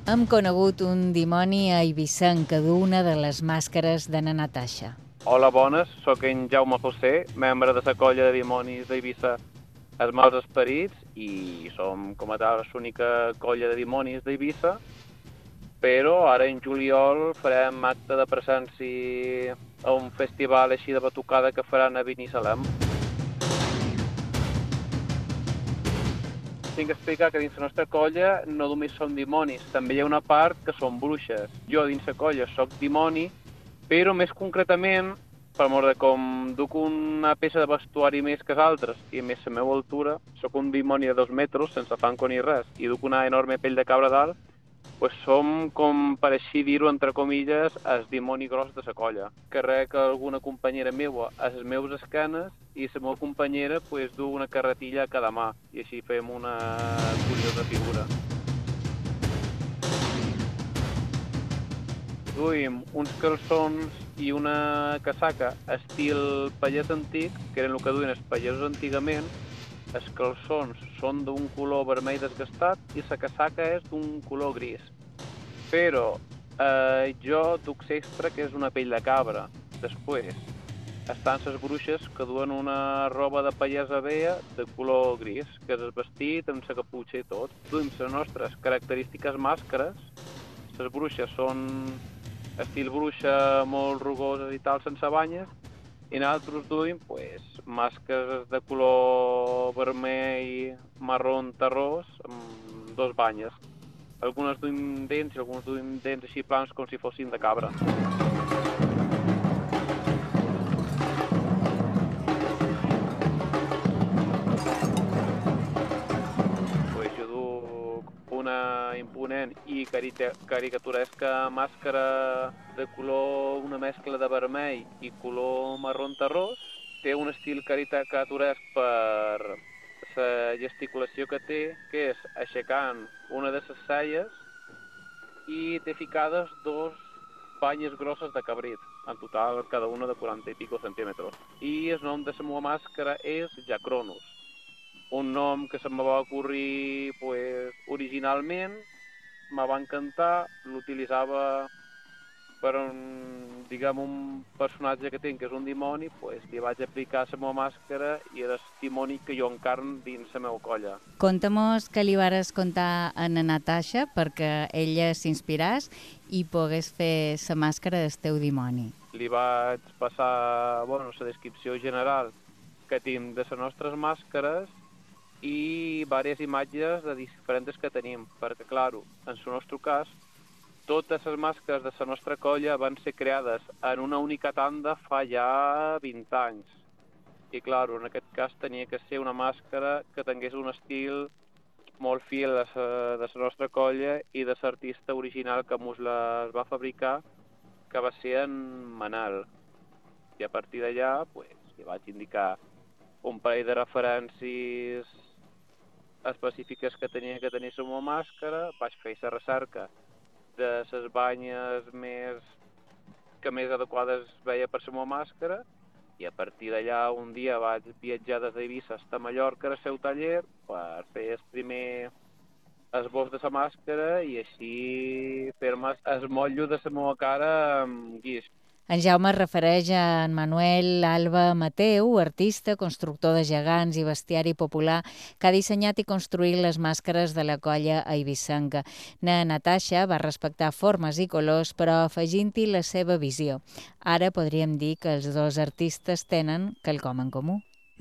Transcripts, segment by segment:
Hem conegut un dimoni a Eivissenc que du una de les màscares de na Natasha. Hola, bones, sóc en Jaume José, membre de la colla de dimonis d'Eivissa Els Mals Esperits, i som, com a tal, l'única colla de dimonis d'Eivissa, però ara en juliol farem acte de presència a un festival així de batucada que faran a Binissalem. Tinc que explicar que dins la nostra colla no només som dimonis, també hi ha una part que són bruixes. Jo dins la colla sóc dimoni, però més concretament, per mort de com duc una peça de vestuari més que els altres i a més la meva altura, sóc un dimoni de 2 metres, sense fanco ni res, i duc una enorme pell de cabra dalt, doncs som, com per així dir-ho, entre comilles, el dimoni gros de la colla. Carrec alguna companyera meva a les meves esquenes i la meva companyera pues, du una carretilla a cada mà, i així fem una curiosa figura. Duim uns calçons i una casaca estil pallès antic, que eren el que duien els pallesos antigament. Els calçons són d'un color vermell desgastat i la casaca és d'un color gris. Però jo duc l'extra, que és una pell de cabra. Després estan les bruixes que duen una roba de pallesa vella de color gris, que és el vestit amb la caputxa i tot. Duim les nostres característiques màscares. Les bruixes són estil bruixa molt rugoses i tal, sense banyes, i nosaltres duim pues, màscares de color vermell, marró, terrós, amb 2 banyes. Algunes duim dents i algunes duim dents així plans com si fossin de cabra. Pues jo duc una imponent i caricaturesca màscara de color, una mescla de vermell i color marró terrós. Té un estil caricaturesc per la gesticulació que té, que és aixecant una de les celles i té ficades 2 banyes grosses de cabrit, en total cada una de 40 i pico centímetres. I el nom de la meva màscara és Jacronus, un nom que se'm va ocorrir pues, originalment, me va encantar, l'utilitzava per un personatge que tinc, que és un dimoni, pues, li vaig aplicar la meva màscara i era el dimoni que jo encarn dins la meva colla. Conta'mos què li vares contar a na Natasha perquè ella s'inspiràs i pogués fer la màscara del teu dimoni. Li vaig passar la descripció general que tinc de les nostres màscares i diverses imatges de diferents que tenim, perquè, clar, en el nostre cas, totes les màscares de la nostra colla van ser creades en una única tanda fa ja 20 anys. I, clar, en aquest cas tenia que ser una màscara que tingués un estil molt fiel de la nostra colla i de l'artista original que mos les va fabricar, que va ser en Manal. I a partir d'allà, pues, li vaig indicar un parell de referències específiques que tenia que tenir la meva màscara, vaig fer la recerca de les banyes que més adequades veia per la meva màscara, i a partir d'allà un dia vaig viatjar des d'Eivissa a Mallorca al seu taller per fer el primer esbós de la màscara i així fer-me el motllo de la meva cara amb guix. En Jaume es refereix a en Manuel Alba Mateu, artista, constructor de gegants i bestiari popular, que ha dissenyat i construït les màscares de la colla eivissenca. Na Natasha va respectar formes i colors, però afegint-hi la seva visió. Ara podríem dir que els dos artistes tenen quelcom en comú.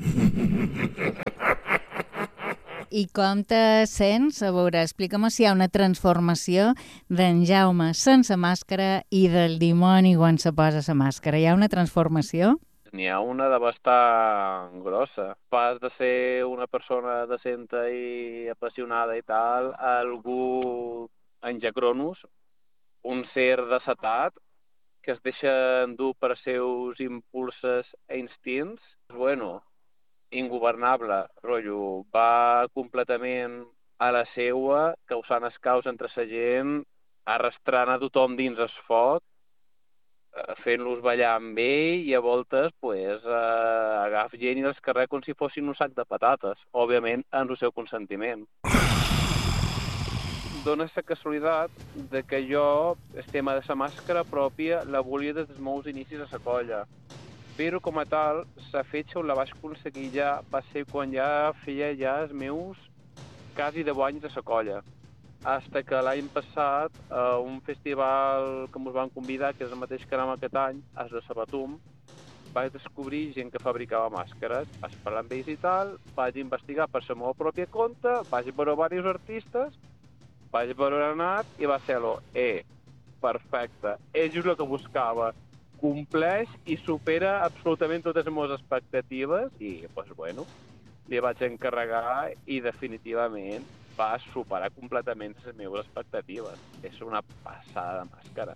I com te sents? A veure, explica'm si hi ha una transformació d'en Jaume sense màscara i del dimoni quan se posa la màscara. Hi ha una transformació? N'hi ha una de bastant grossa. Pas de ser una persona decent i apassionada i tal, algú en Jacronus, un ser desatat, que es deixa endur per seus impulses e instints, ingovernable, rotllo, va completament a la seua, causant el caos entre la gent, arrastrant a tothom dins el foc, fent-los ballar amb ell i a voltes agafa gent i els carrega com si fossin un sac de patates, òbviament amb el seu consentiment. dona la casualitat de que jo, el tema de la màscara pròpia, la volia des dels meus inicis a la colla. Però com a tal, la fetge on la vaig aconseguir ja va ser quan ja feia ja els meus quasi 10 anys a la colla. Hasta que l'any passat, a un festival que ens van convidar, que és el mateix que anem aquest any, el de Sabatum, vaig descobrir gent que fabricava màscares, vaig parlar amb ells i tal, vaig investigar per la meva pròpia compte, vaig veure diversos artistes, vaig veure on he anat i va ser perfecte, és just el que buscava, compleix i supera absolutament totes les meves expectatives i, bueno, li vaig encarregar i definitivament va superar completament les meves expectatives. És una passada de màscara.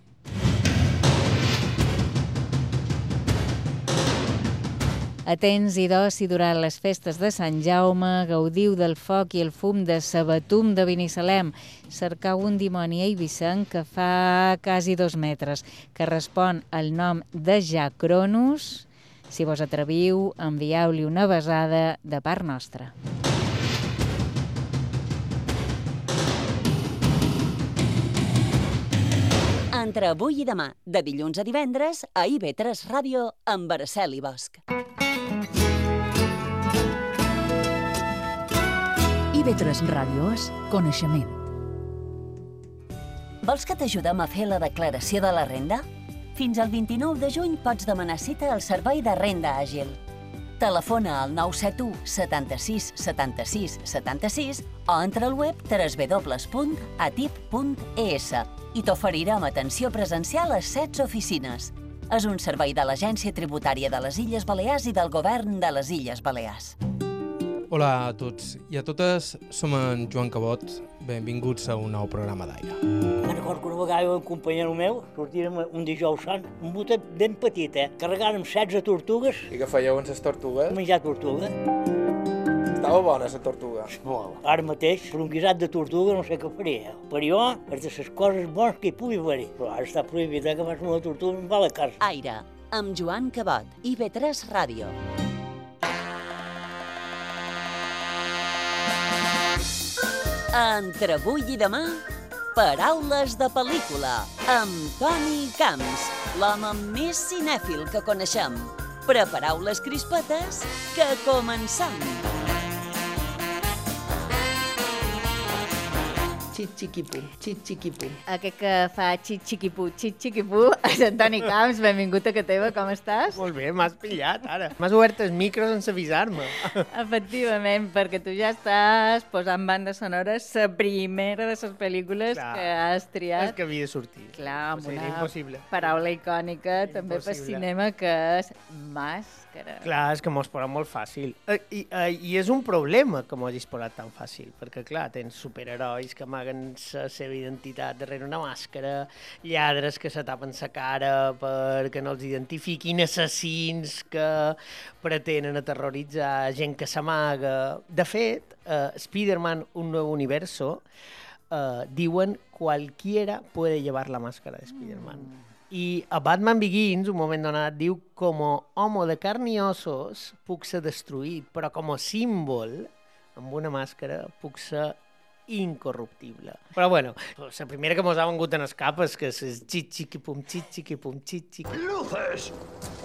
Atents i d'oci durant les festes de Sant Jaume, gaudiu del foc i el fum de Sabatum de Binissalem. Cercau un dimoni eivissenc que fa quasi 2 metres, que respon al nom de Ja Cronus. Si vos atreviu, envieu-li una besada de part nostra. Entre avui i demà, de dilluns a divendres, a IB3 Ràdio, amb Araceli Bosch. IB3 Ràdio és coneixement. Vols que t'ajudem a fer la declaració de la renda? Fins al 29 de juny pots demanar cita al Servei de Renda Àgil. Telefona al 971 76 76 76 o entra al web www.atip.es i t'oferirem atenció presencial a 16 oficines. És un servei de l'Agència Tributària de les Illes Balears i del Govern de les Illes Balears. Hola a tots i a totes, som en Joan Cabot, benvinguts a un nou programa d'Aire. Me'n recordo que una vegada un companyero meu sortíem un dijous sant, un botet ben petit, carregàrem 16 tortugues. I què fèieu amb les tortugues? Menjar tortuga. Estava bona la tortuga. Ara mateix, per un guisat de tortuga no sé què faria. Per jo, és de les coses bones que hi pugui haver-hi. Però ara està prohibit que fas una tortuga i em va a la casa. Aire, amb Joan Cabot, IB3 Ràdio. Entre avui i demà, paraules de pel·lícula, amb Toni Camps, l'home més cinèfil que coneixem. Prepareu les crispetes, que comencem! Xit-xiqui-pum, xit-xiqui-pum. Aquest que fa xit-xiqui-pu és en Toni Camps. Benvingut a casa teva, com estàs? Molt bé, m'has pillat, ara. M'has obert els micros sense avisar-me. Efectivament, perquè tu ja estàs posant banda sonora la primera de les pel·lícules que has triat. És que havia de sortir. Clar, amb una impossible. paraula icònica també per cinema, que és màscara. Clar, és que m'ho has posat molt fàcil. I és un problema que m'ho hagis posat tan fàcil, perquè clar, tens superherois que amaguen la seva identitat darrere una màscara, lladres que se tapen la cara perquè no els identifiquin, assassins que pretenen aterroritzar gent que s'amaga. De fet, Spider-Man, un nuevo universo, diuen cualquiera puede llevar la máscara de Spider-Man. I a Batman Begins, un moment donat, diu como homo de carn i ossos puc ser destruït, però com a símbol, amb una màscara, puc ser incorruptible. Però bueno, la primera que mos ha vengut en el cap és que és xit-xiqui-pum, xit-xiqui-pum, xit-xiqui... ¡Luces!